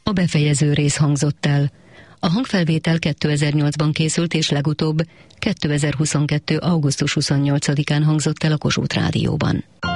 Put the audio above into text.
A befejező rész hangzott el. A hangfelvétel 2008-ban készült, és legutóbb 2022. augusztus 28-án hangzott el a Kossuth Rádióban.